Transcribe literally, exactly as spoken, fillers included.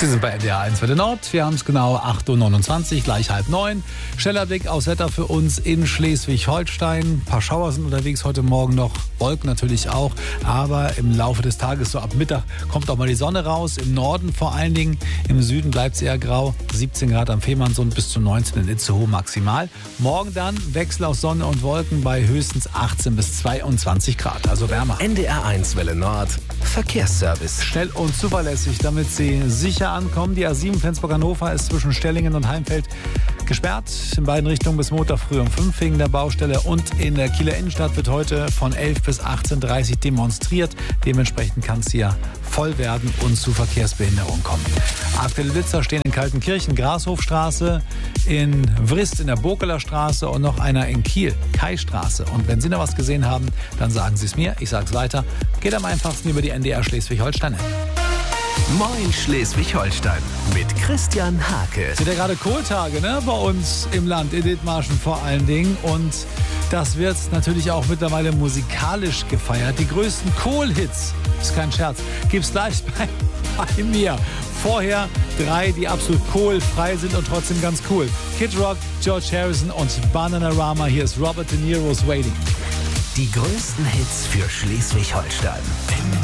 Sie sind bei N D R eins Welle Nord. Wir haben es genau acht Uhr neunundzwanzig, gleich halb neun. Schneller Blick aufs Wetter für uns in Schleswig-Holstein. Ein paar Schauer sind unterwegs heute Morgen noch. Wolken natürlich auch. Aber im Laufe des Tages, so ab Mittag, kommt auch mal die Sonne raus. Im Norden vor allen Dingen. Im Süden bleibt es eher grau. siebzehn Grad am Fehmarnsund bis zu neunzehn in Itzehoe maximal. Morgen dann Wechsel aus Sonne und Wolken bei höchstens achtzehn bis zweiundzwanzig Grad. Also wärmer. N D R eins Welle Nord. Verkehrsservice. Schnell und zuverlässig, damit Sie sicher ankommen. Die A sieben Flensburg-Hannover ist zwischen Stellingen und Heimfeld gesperrt. In beiden Richtungen bis Montag früh um fünf wegen der Baustelle. Und in der Kieler Innenstadt wird heute von elf bis achtzehn Uhr dreißig demonstriert. Dementsprechend kann es hier voll werden und zu Verkehrsbehinderungen kommen. Aktuelle Blitzer stehen in Kaltenkirchen, Grashofstraße, in Vrist in der Burkeler Straße und noch einer in Kiel, Kaistraße. Und wenn Sie noch was gesehen haben, dann sagen Sie es mir. Ich sage es weiter. Geht am einfachsten über die N D R Schleswig-Holstein. Moin Schleswig-Holstein mit Christian Hake. Es sind ja gerade Kohltage, ne, bei uns im Land, in Dithmarschen vor allen Dingen. Und das wird natürlich auch mittlerweile musikalisch gefeiert. Die größten Kohl-Hits, ist kein Scherz, gibt's gleich bei, bei mir. Vorher drei, die absolut kohlfrei sind und trotzdem ganz cool. Kid Rock, George Harrison und Bananarama. Hier ist Robert De Niro's Waiting. Die größten Hits für Schleswig-Holstein.